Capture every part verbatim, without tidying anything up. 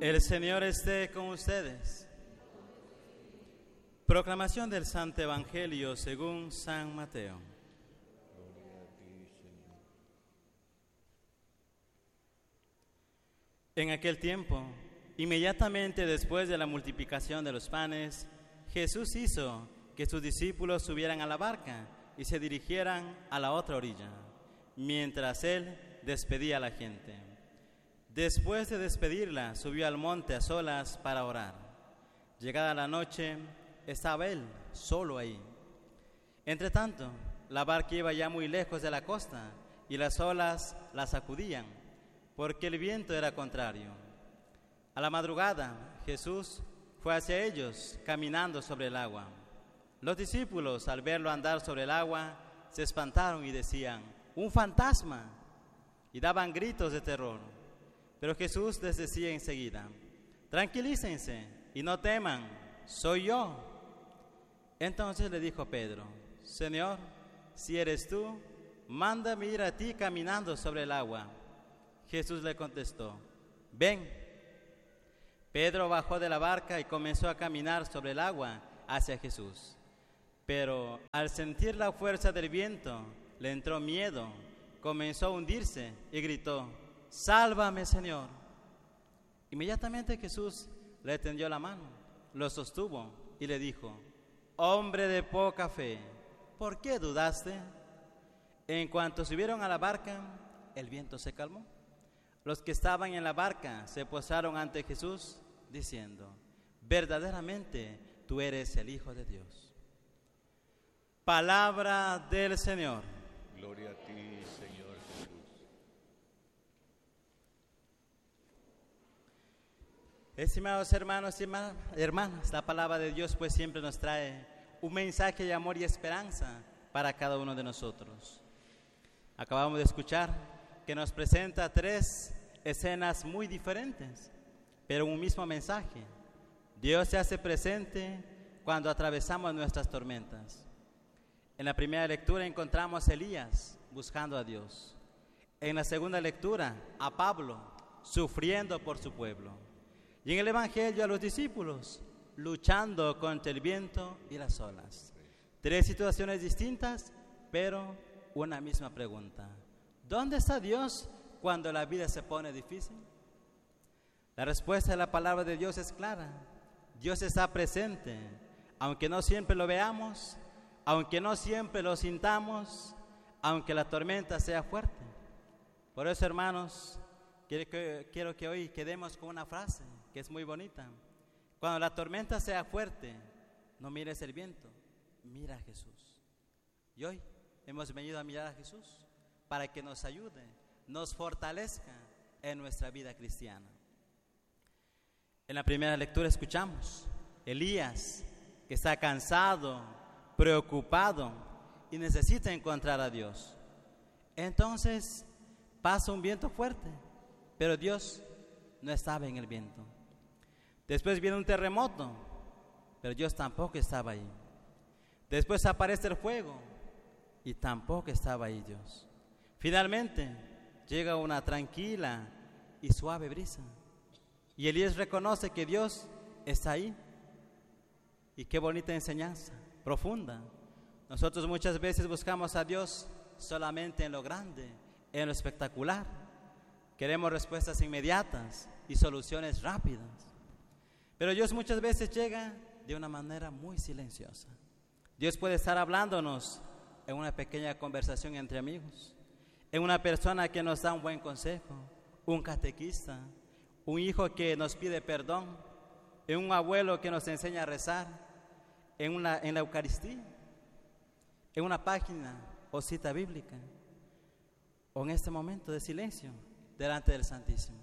El Señor esté con ustedes. Proclamación del Santo Evangelio según San Mateo. Gloria a ti, Señor. En aquel tiempo, inmediatamente después de la multiplicación de los panes, Jesús hizo que sus discípulos subieran a la barca y se dirigieran a la otra orilla, mientras Él despedía a la gente. Después de despedirla, subió al monte a solas para orar. Llegada la noche, estaba Él solo ahí. Entretanto, la barca iba ya muy lejos de la costa y las olas la sacudían, porque el viento era contrario. A la madrugada, Jesús fue hacia ellos caminando sobre el agua. Los discípulos, al verlo andar sobre el agua, se espantaron y decían: ¡un fantasma! Y daban gritos de terror. Pero Jesús les decía enseguida: tranquilícense y no teman, soy yo. Entonces le dijo Pedro: Señor, si eres tú, mándame ir a ti caminando sobre el agua. Jesús le contestó: ven. Pedro bajó de la barca y comenzó a caminar sobre el agua hacia Jesús. Pero al sentir la fuerza del viento, le entró miedo, comenzó a hundirse y gritó: ¡sálvame, Señor! Inmediatamente Jesús le tendió la mano, lo sostuvo y le dijo: hombre de poca fe, ¿por qué dudaste? En cuanto subieron a la barca, el viento se calmó. Los que estaban en la barca se postraron ante Jesús, diciendo: verdaderamente tú eres el Hijo de Dios. Palabra del Señor. Gloria a ti, Señor Jesús. Estimados hermanos y hermanas, la palabra de Dios pues siempre nos trae un mensaje de amor y esperanza para cada uno de nosotros. Acabamos de escuchar que nos presenta tres escenas muy diferentes, pero un mismo mensaje. Dios se hace presente cuando atravesamos nuestras tormentas. En la primera lectura encontramos a Elías buscando a Dios. En la segunda lectura, a Pablo sufriendo por su pueblo. Y en el Evangelio, a los discípulos luchando contra el viento y las olas. Tres situaciones distintas, pero una misma pregunta: ¿dónde está Dios cuando la vida se pone difícil? La respuesta de la palabra de Dios es clara. Dios está presente, aunque no siempre lo veamos, aunque no siempre lo sintamos, aunque la tormenta sea fuerte. Por eso, hermanos, quiero que, quiero que hoy quedemos con una frase que es muy bonita. Cuando la tormenta sea fuerte, no mires el viento, mira a Jesús. Y hoy hemos venido a mirar a Jesús para que nos ayude, nos fortalezca en nuestra vida cristiana. En la primera lectura escuchamos Elías, que está cansado, preocupado y necesita encontrar a Dios. Entonces pasa un viento fuerte, pero Dios no estaba en el viento. Después viene un terremoto, pero Dios tampoco estaba ahí. Después aparece el fuego y tampoco estaba ahí Dios. Finalmente llega una tranquila y suave brisa y Elías reconoce que Dios está ahí. Y qué bonita enseñanza, profunda. Nosotros muchas veces buscamos a Dios solamente en lo grande, en lo espectacular. Queremos respuestas inmediatas y soluciones rápidas. Pero Dios muchas veces llega de una manera muy silenciosa. Dios puede estar hablándonos en una pequeña conversación entre amigos, en una persona que nos da un buen consejo, un catequista, un hijo que nos pide perdón, en un abuelo que nos enseña a rezar, en, una, en la Eucaristía, en una página o cita bíblica, o en este momento de silencio delante del Santísimo.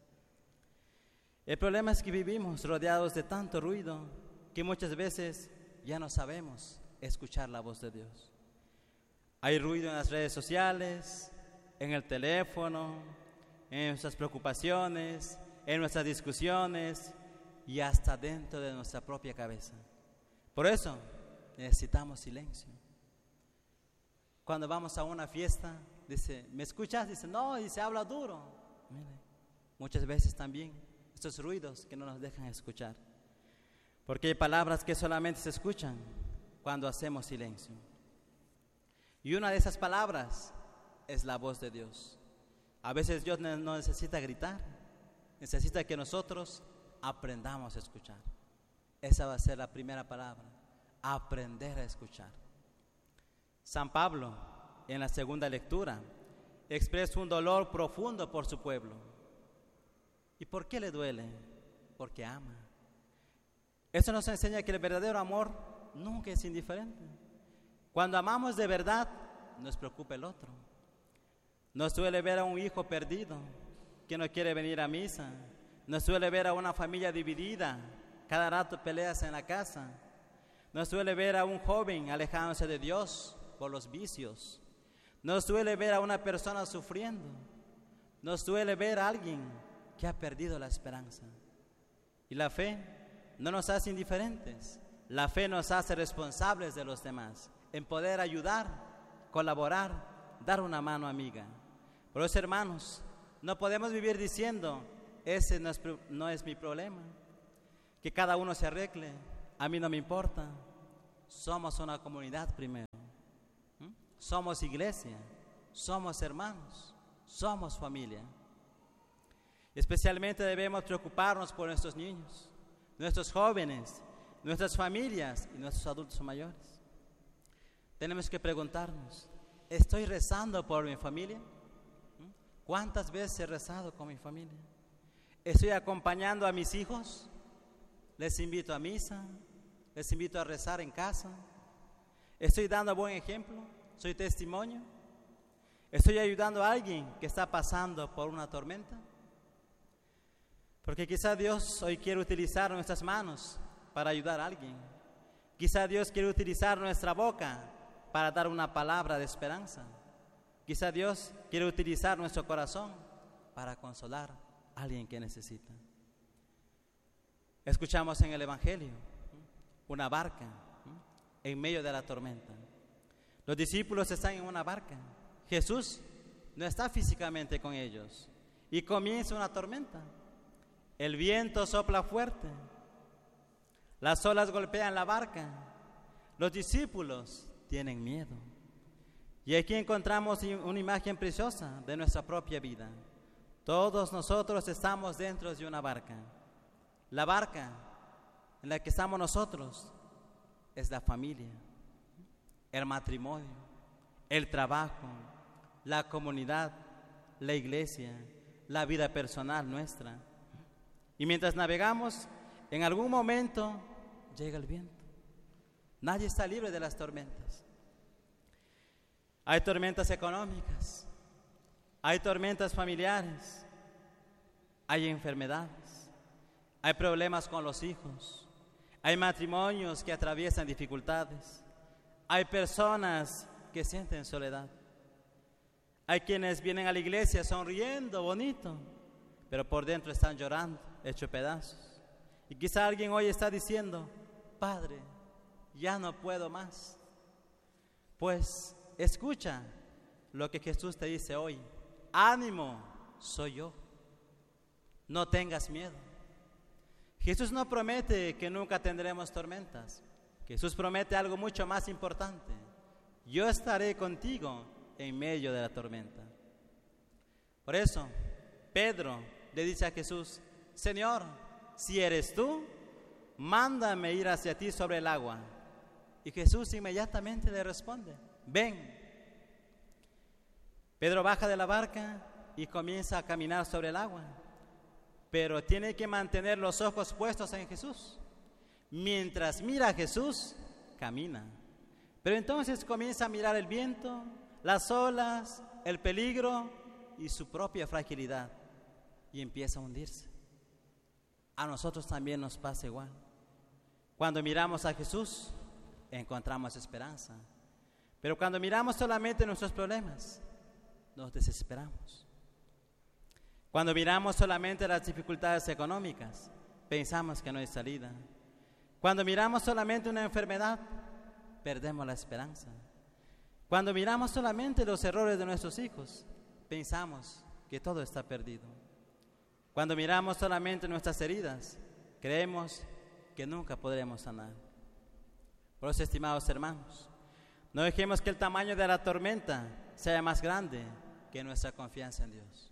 El problema es que vivimos rodeados de tanto ruido que muchas veces ya no sabemos escuchar la voz de Dios. Hay ruido en las redes sociales, en el teléfono, en nuestras preocupaciones, en nuestras discusiones y hasta dentro de nuestra propia cabeza. Por eso necesitamos silencio. Cuando vamos a una fiesta, dice: ¿me escuchas? Dice: no, dice, habla duro. Mire, muchas veces también estos ruidos que no nos dejan escuchar. Porque hay palabras que solamente se escuchan cuando hacemos silencio. Y una de esas palabras es la voz de Dios. A veces Dios no necesita gritar, necesita que nosotros aprendamos a escuchar. Esa va a ser la primera palabra, aprender a escuchar. San Pablo, en la segunda lectura, expresa un dolor profundo por su pueblo. ¿Y por qué le duele? Porque ama. Eso nos enseña que el verdadero amor nunca es indiferente. Cuando amamos de verdad, nos preocupa el otro. Nos duele ver a un hijo perdido que no quiere venir a misa. Nos duele ver a una familia dividida, cada rato peleas en la casa. Nos duele ver a un joven alejándose de Dios por los vicios. Nos duele ver a una persona sufriendo. Nos duele ver a alguien que ha perdido la esperanza. Y la fe no nos hace indiferentes. La fe nos hace responsables de los demás, en poder ayudar, colaborar, dar una mano amiga. Por eso, hermanos, no podemos vivir diciendo, ese no es, no es mi problema, que cada uno se arregle, a mí no me importa. Somos una comunidad primero. ¿Mm? Somos iglesia, somos hermanos, somos familia. Especialmente debemos preocuparnos por nuestros niños, nuestros jóvenes, nuestras familias y nuestros adultos mayores. Tenemos que preguntarnos, ¿estoy rezando por mi familia? ¿Cuántas veces he rezado con mi familia? ¿Estoy acompañando a mis hijos? ¿Les invito a misa? ¿Les invito a rezar en casa? ¿Estoy dando buen ejemplo? ¿Soy testimonio? ¿Estoy ayudando a alguien que está pasando por una tormenta? Porque quizá Dios hoy quiere utilizar nuestras manos para ayudar a alguien. Quizá Dios quiere utilizar nuestra boca para dar una palabra de esperanza. Quizá Dios quiere utilizar nuestro corazón para consolar a alguien que necesita. Escuchamos en el Evangelio una barca en medio de la tormenta. Los discípulos están en una barca. Jesús no está físicamente con ellos y comienza una tormenta. El viento sopla fuerte. Las olas golpean la barca. Los discípulos tienen miedo. Y aquí encontramos una imagen preciosa de nuestra propia vida. Todos nosotros estamos dentro de una barca. La barca en la que estamos nosotros es la familia, el matrimonio, el trabajo, la comunidad, la iglesia, la vida personal nuestra. Y mientras navegamos, en algún momento llega el viento. Nadie está libre de las tormentas. Hay tormentas económicas, hay tormentas familiares, hay enfermedades, hay problemas con los hijos, hay matrimonios que atraviesan dificultades, hay personas que sienten soledad, hay quienes vienen a la iglesia sonriendo, bonito, pero por dentro están llorando, hechos pedazos. Y quizá alguien hoy está diciendo, Padre, ya no puedo más. Pues escucha lo que Jesús te dice hoy. Ánimo, soy yo. No tengas miedo. Jesús no promete que nunca tendremos tormentas. Jesús promete algo mucho más importante. Yo estaré contigo en medio de la tormenta. Por eso, Pedro le dice a Jesús, Señor, si eres tú, mándame ir hacia ti sobre el agua. Y Jesús inmediatamente le responde, ven. Pedro baja de la barca y comienza a caminar sobre el agua, pero tiene que mantener los ojos puestos en Jesús. Mientras mira a Jesús, camina. Pero entonces comienza a mirar el viento, las olas, el peligro y su propia fragilidad, y empieza a hundirse. A nosotros también nos pasa igual. Cuando miramos a Jesús, encontramos esperanza. Pero cuando miramos solamente nuestros problemas, nos desesperamos. Cuando miramos solamente las dificultades económicas, pensamos que no hay salida. Cuando miramos solamente una enfermedad, perdemos la esperanza. Cuando miramos solamente los errores de nuestros hijos, pensamos que todo está perdido. Cuando miramos solamente nuestras heridas, creemos que nunca podremos sanar. Por eso, estimados hermanos, no dejemos que el tamaño de la tormenta sea más grande que nuestra confianza en Dios.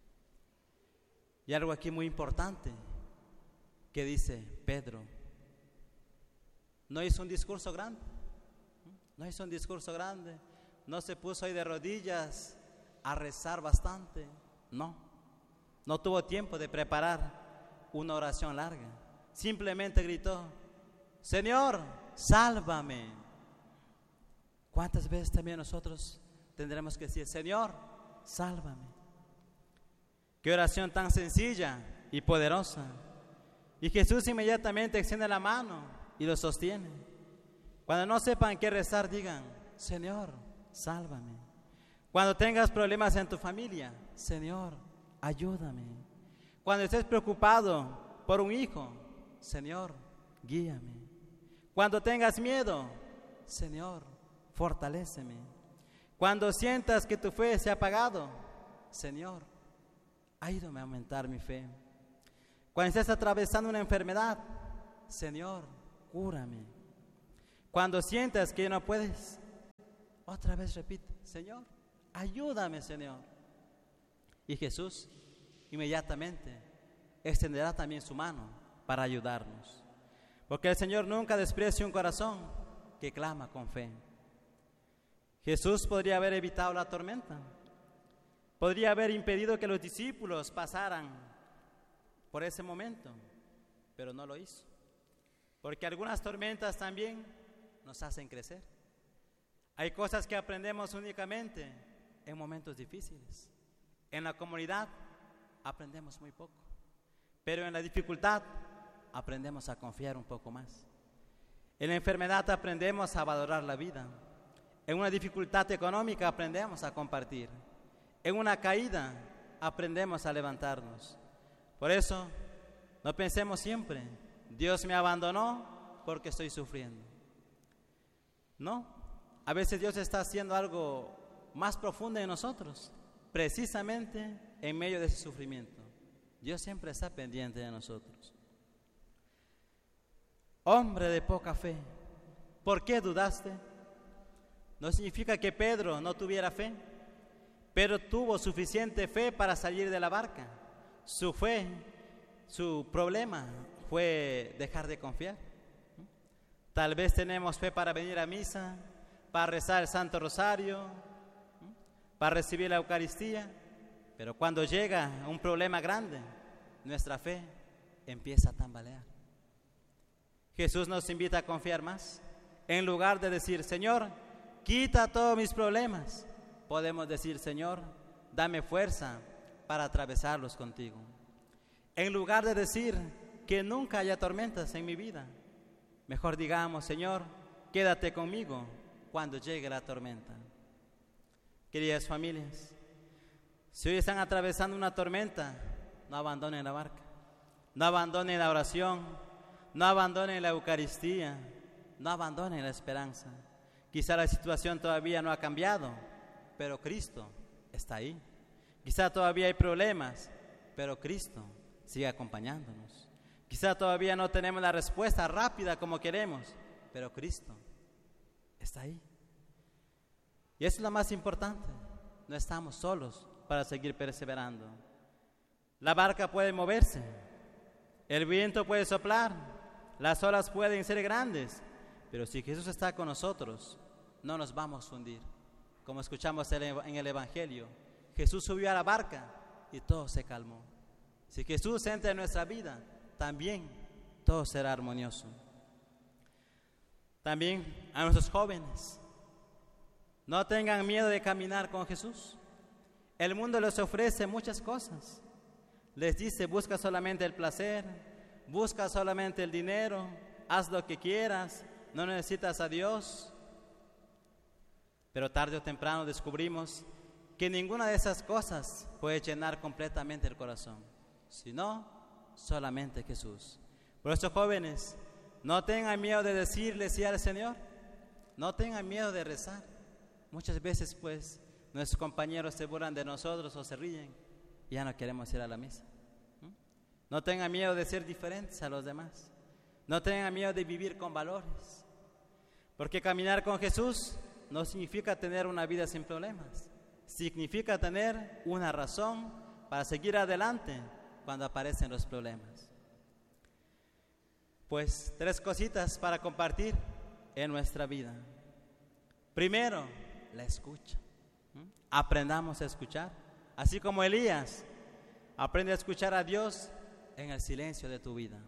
Y algo aquí muy importante que dice Pedro. No hizo un discurso grande, no hizo un discurso grande, no se puso ahí de rodillas a rezar bastante, no, no tuvo tiempo de preparar una oración larga, simplemente gritó: Señor, sálvame. ¿Cuántas veces también nosotros tendremos que decir: Señor, sálvame? Qué oración tan sencilla y poderosa. Y Jesús inmediatamente extiende la mano y lo sostiene. Cuando no sepan qué rezar, digan: Señor, sálvame. Cuando tengas problemas en tu familia, Señor, ayúdame. Cuando estés preocupado por un hijo, Señor, guíame. Cuando tengas miedo, Señor, fortaléceme. Cuando sientas que tu fe se ha apagado, Señor, ayúdame a aumentar mi fe. Cuando estés atravesando una enfermedad, Señor, cúrame. Cuando sientas que no puedes, otra vez repite: Señor, ayúdame, Señor. Y Jesús inmediatamente extenderá también su mano para ayudarnos. Porque el Señor nunca desprecia un corazón que clama con fe. Jesús podría haber evitado la tormenta. Podría haber impedido que los discípulos pasaran por ese momento, pero no lo hizo. Porque algunas tormentas también nos hacen crecer. Hay cosas que aprendemos únicamente en momentos difíciles. En la comunidad aprendemos muy poco, pero en la dificultad aprendemos a confiar un poco más. En la enfermedad aprendemos a valorar la vida. En una dificultad económica aprendemos a compartir. En una caída aprendemos a levantarnos. Por eso, no pensemos siempre: Dios me abandonó porque estoy sufriendo. No, a veces Dios está haciendo algo más profundo en nosotros, precisamente en medio de ese sufrimiento. Dios siempre está pendiente de nosotros. Hombre de poca fe, ¿por qué dudaste? No significa que Pedro no tuviera fe. Pedro tuvo suficiente fe para salir de la barca. Su fe, su problema fue dejar de confiar. Tal vez tenemos fe para venir a misa, para rezar el Santo Rosario, para recibir la Eucaristía, pero cuando llega un problema grande, nuestra fe empieza a tambalear. Jesús nos invita a confiar más. En lugar de decir: Señor, quita todos mis problemas, podemos decir: Señor, dame fuerza para atravesarlos contigo. En lugar de decir que nunca haya tormentas en mi vida, mejor digamos: Señor, quédate conmigo cuando llegue la tormenta. Queridas familias, si hoy están atravesando una tormenta, no abandonen la barca, no abandonen la oración, no abandonen la Eucaristía, no abandonen la esperanza. Quizá la situación todavía no ha cambiado, pero Cristo está ahí. Quizá todavía hay problemas, pero Cristo sigue acompañándonos. Quizá todavía no tenemos la respuesta rápida como queremos, pero Cristo está ahí. Y eso es lo más importante: no estamos solos para seguir perseverando. La barca puede moverse, el viento puede soplar, las olas pueden ser grandes, pero si Jesús está con nosotros, no nos vamos a hundir. Como escuchamos en el Evangelio, Jesús subió a la barca y todo se calmó. Si Jesús entra en nuestra vida, también todo será armonioso. También a nuestros jóvenes: no tengan miedo de caminar con Jesús. El mundo les ofrece muchas cosas. Les dice: busca solamente el placer, busca solamente el dinero, haz lo que quieras, no necesitas a Dios. Pero tarde o temprano descubrimos que ninguna de esas cosas puede llenar completamente el corazón, sino solamente Jesús. Por eso, jóvenes, no tengan miedo de decirle sí al Señor, no tengan miedo de rezar. Muchas veces pues nuestros compañeros se burlan de nosotros o se ríen y ya no queremos ir a la misa. ¿Mm? No tengan miedo de ser diferentes a los demás. No tengan miedo de vivir con valores. Porque caminar con Jesús no significa tener una vida sin problemas. Significa tener una razón para seguir adelante cuando aparecen los problemas. Pues tres cositas para compartir en nuestra vida. Primero, la escucha. ¿Mm? Aprendamos a escuchar. Así como Elías, aprende a escuchar a Dios en el silencio de tu vida.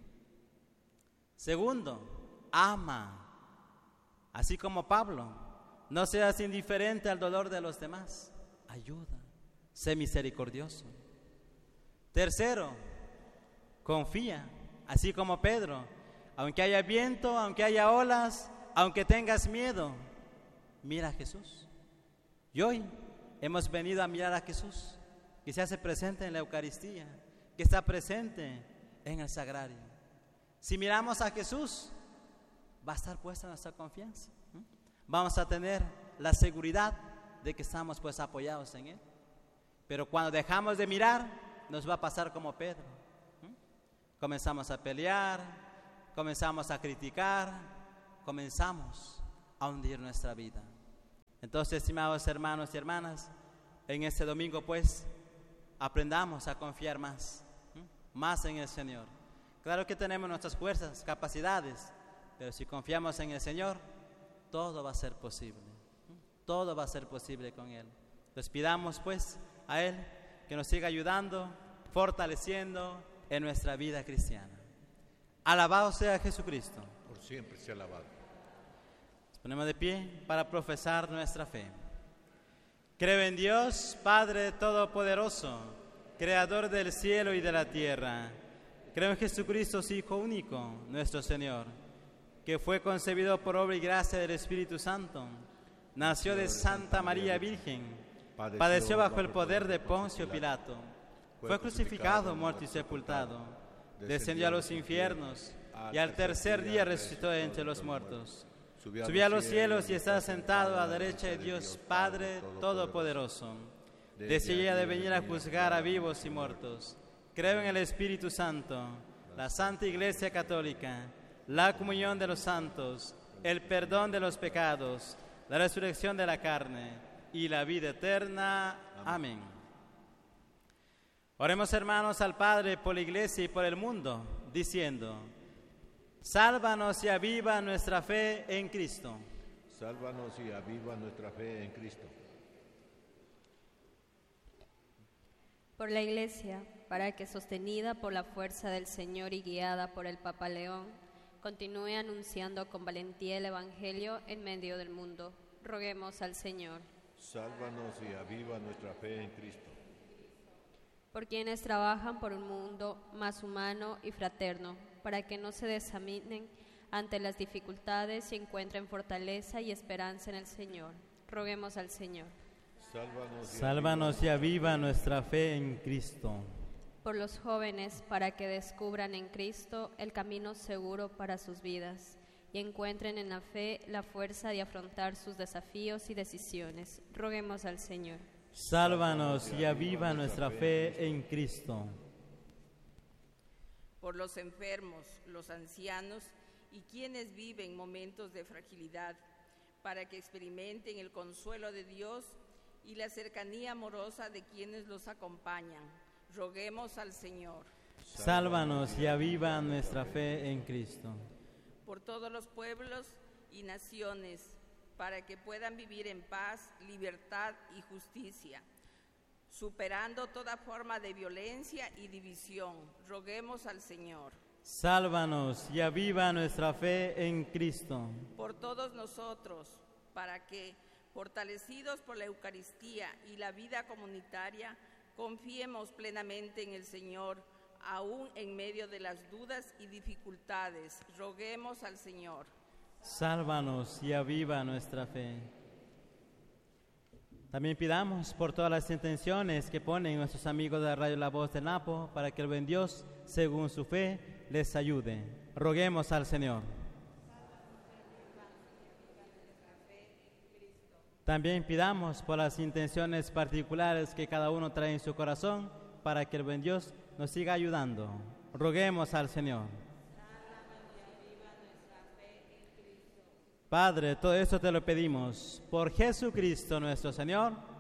Segundo, ama. Así como Pablo, no seas indiferente al dolor de los demás. Ayuda, sé misericordioso. Tercero, confía. Así como Pedro, aunque haya viento, aunque haya olas, aunque tengas miedo, mira a Jesús. Y hoy hemos venido a mirar a Jesús, que se hace presente en la Eucaristía, que está presente en el Sagrario. Si miramos a Jesús, va a estar puesta nuestra confianza. ¿Mm? Vamos a tener la seguridad de que estamos pues apoyados en Él. Pero cuando dejamos de mirar, nos va a pasar como Pedro. ¿Mm? Comenzamos a pelear, comenzamos a criticar, comenzamos a hundir nuestra vida. Entonces, estimados hermanos y hermanas, en este domingo pues aprendamos a confiar más, ¿m? más en el Señor. Claro que tenemos nuestras fuerzas, capacidades, pero si confiamos en el Señor, todo va a ser posible. ¿m? Todo va a ser posible con Él. Les pidamos pues a Él que nos siga ayudando, fortaleciendo en nuestra vida cristiana. Alabado sea Jesucristo. Por siempre sea alabado. Nos ponemos de pie para profesar nuestra fe. Creo en Dios, Padre Todopoderoso, Creador del cielo y de la tierra. Creo en Jesucristo, su Hijo único, nuestro Señor, que fue concebido por obra y gracia del Espíritu Santo. Nació de Santa María Virgen, padeció bajo el poder de Poncio Pilato, fue crucificado, muerto y sepultado, descendió a los infiernos y al tercer día resucitó de entre los muertos. Subió a los cielos y está sentado a la derecha de Dios Padre Todopoderoso. Desearía de venir a juzgar a vivos y muertos. Creo en el Espíritu Santo, la Santa Iglesia Católica, la comunión de los santos, el perdón de los pecados, la resurrección de la carne y la vida eterna. Amén. Oremos, hermanos, al Padre por la Iglesia y por el mundo, diciendo: sálvanos y aviva nuestra fe en Cristo. Sálvanos y aviva nuestra fe en Cristo. Por la Iglesia, para que, sostenida por la fuerza del Señor y guiada por el Papa León, continúe anunciando con valentía el Evangelio en medio del mundo. Roguemos al Señor. Sálvanos y aviva nuestra fe en Cristo. Por quienes trabajan por un mundo más humano y fraterno, para que no se desaninen ante las dificultades y encuentren fortaleza y esperanza en el Señor. Roguemos al Señor. Sálvanos y, Sálvanos y aviva nuestra fe en Cristo. Por los jóvenes, para que descubran en Cristo el camino seguro para sus vidas y encuentren en la fe la fuerza de afrontar sus desafíos y decisiones. Roguemos al Señor. Sálvanos y aviva nuestra fe en Cristo. Por los enfermos, los ancianos y quienes viven momentos de fragilidad, para que experimenten el consuelo de Dios y la cercanía amorosa de quienes los acompañan. Roguemos al Señor. Sálvanos y aviva nuestra fe en Cristo. Por todos los pueblos y naciones, para que puedan vivir en paz, libertad y justicia, superando toda forma de violencia y división. Roguemos al Señor. Sálvanos y aviva nuestra fe en Cristo. Por todos nosotros, para que, fortalecidos por la Eucaristía y la vida comunitaria, confiemos plenamente en el Señor, aún en medio de las dudas y dificultades. Roguemos al Señor. Sálvanos y aviva nuestra fe. También pidamos por todas las intenciones que ponen nuestros amigos de Radio La Voz de Napo, para que el buen Dios, según su fe, les ayude. Roguemos al Señor. También pidamos por las intenciones particulares que cada uno trae en su corazón, para que el buen Dios nos siga ayudando. Roguemos al Señor. Padre, todo esto te lo pedimos por Jesucristo nuestro Señor.